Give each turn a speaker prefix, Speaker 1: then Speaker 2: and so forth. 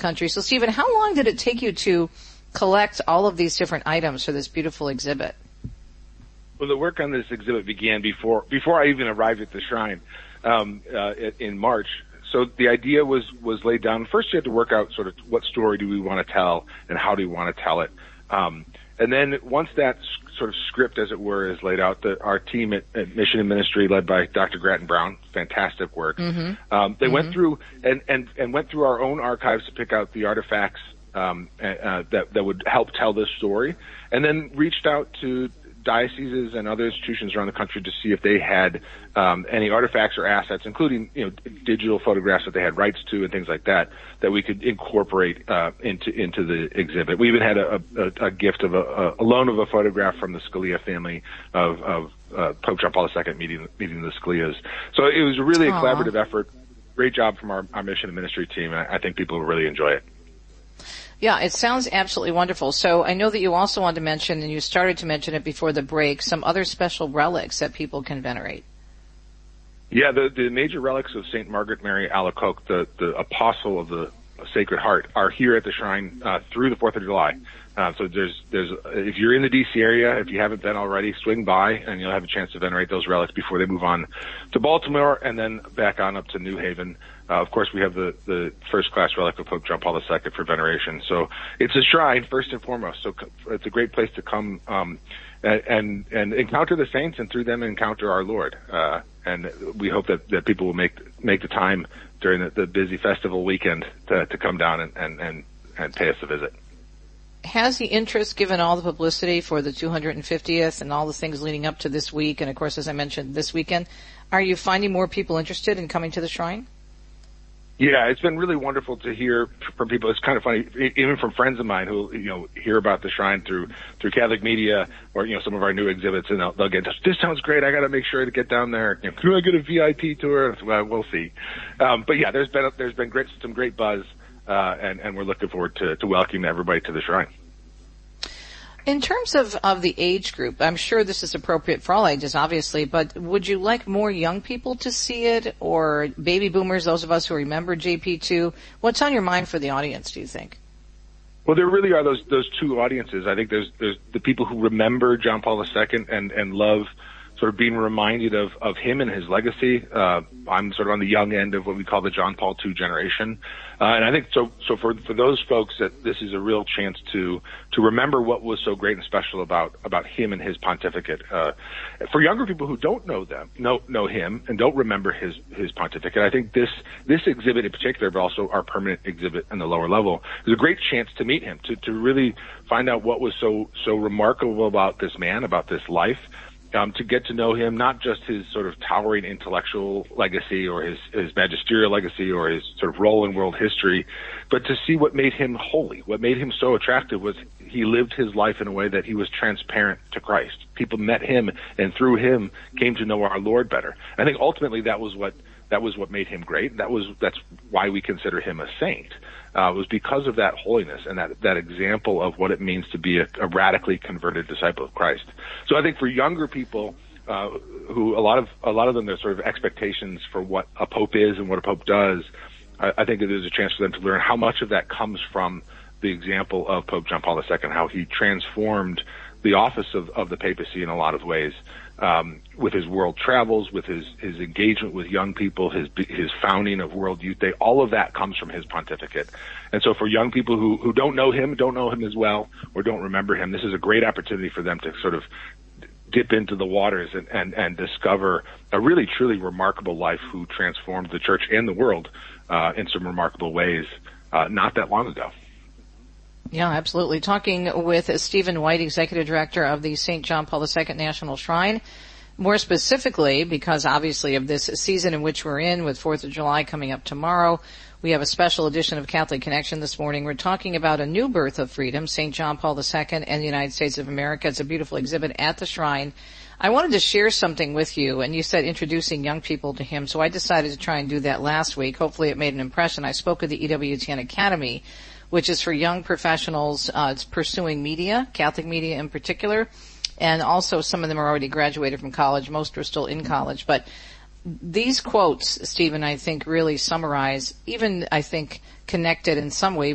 Speaker 1: country. So, Stephen, how long did it take you to collect all of these different items for this beautiful exhibit?
Speaker 2: Well, the work on this exhibit began before I even arrived at the shrine in March. So the idea was laid down. First, you had to work out sort of what story do we want to tell and how do we want to tell it. And then once that sort of script, as it were, is laid out, our team at Mission and Ministry, led by Dr. Grattan Brown, fantastic work. They went through and went through our own archives to pick out the artifacts that would help tell this story, and then reached out to dioceses and other institutions around the country to see if they had any artifacts or assets, including digital photographs that they had rights to and things like that we could incorporate into the exhibit. We even had a gift of a loan of a photograph from the Scalia family of Pope John Paul II meeting the Scalias. So it was really a collaborative effort. Great job from our mission and ministry team. I think people will really enjoy it.
Speaker 1: Yeah, it sounds absolutely wonderful. So I know that you also wanted to mention, and you started to mention it before the break, some other special relics that people can venerate.
Speaker 2: Yeah, the major relics of St. Margaret Mary Alacoque, the apostle of the Sacred Heart, are here at the shrine through the 4th of July. So there's if you're in the D.C. area, if you haven't been already, swing by and you'll have a chance to venerate those relics before they move on to Baltimore and then back on up to New Haven. Of course, we have the first-class relic of Pope John Paul II for veneration. So it's a shrine, first and foremost. So it's a great place to come and encounter the saints, and through them encounter our Lord. And we hope that people will make the time during the busy festival weekend to come down and pay us a visit.
Speaker 1: Has the interest, given all the publicity for the 250th and all the things leading up to this week, and of course, as I mentioned, this weekend, are you finding more people interested in coming to the shrine?
Speaker 2: Yeah, it's been really wonderful to hear from people. It's kind of funny, even from friends of mine who, hear about the shrine through Catholic media or, some of our new exhibits, and they'll get in touch. This sounds great. I got to make sure to get down there. Can I get a VIP tour? Well, we'll see. But yeah, there's been some great buzz, and we're looking forward to welcoming everybody to the shrine.
Speaker 1: In terms of the age group, I'm sure this is appropriate for all ages, obviously, but would you like more young people to see it, or baby boomers, those of us who remember JP2? What's on your mind for the audience, do you think?
Speaker 2: Well, there really are those two audiences. I think there's the people who remember John Paul II and love sort of being reminded of him and his legacy. I'm sort of on the young end of what we call the John Paul II generation. And I think so for those folks that this is a real chance to remember what was so great and special about him and his pontificate. For younger people who don't know him and don't remember his pontificate, I think this exhibit in particular, but also our permanent exhibit in the lower level, is a great chance to meet him, to really find out what was so remarkable about this man, about this life. To get to know him, not just his sort of towering intellectual legacy or his magisterial legacy or his sort of role in world history, but to see what made him holy. What made him so attractive was he lived his life in a way that he was transparent to Christ. People met him, and through him came to know our Lord better. I think ultimately that was what made him great. That's why we consider him a saint. Was because of that holiness and that example of what it means to be a radically converted disciple of Christ. So I think for younger people, who a lot of them, their sort of expectations for what a pope is and what a pope does, I think it is a chance for them to learn how much of that comes from the example of Pope John Paul II, how he transformed the office of the papacy in a lot of ways, with his world travels, with his engagement with young people, his founding of World Youth Day. All of that comes from his pontificate. And so for young people who don't know him as well, or don't remember him, this is a great opportunity for them to sort of dip into the waters and discover a really, truly remarkable life who transformed the church and the world in some remarkable ways not that long ago.
Speaker 1: Yeah, absolutely. Talking with Stephen White, Executive Director of the St. John Paul II National Shrine. More specifically, because obviously of this season in which we're in, with 4th of July coming up tomorrow, we have a special edition of Catholic Connection this morning. We're talking about a new birth of freedom, St. John Paul II and the United States of America. It's a beautiful exhibit at the shrine. I wanted to share something with you, and you said introducing young people to him, so I decided to try and do that last week. Hopefully it made an impression. I spoke at the EWTN Academy, which is for young professionals pursuing media, Catholic media in particular, and also some of them are already graduated from college. Most are still in college. But these quotes, Stephen, I think really summarize, even I think connected in some way